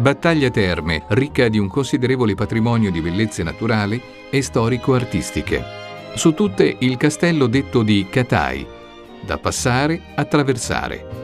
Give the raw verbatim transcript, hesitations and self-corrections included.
Battaglia Terme, ricca di un considerevole patrimonio di bellezze naturali e storico-artistiche. Su tutte il castello detto di Catai, da passare, attraversare.